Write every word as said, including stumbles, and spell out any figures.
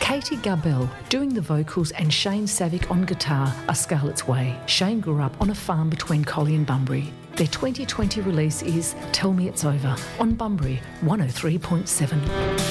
Katie Garbell doing the vocals and Shane Savick on guitar are Scarlett's Way. Shane grew up on a farm between Collie and Bunbury. Their twenty twenty release is Tell Me It's Over on Bunbury one oh three point seven.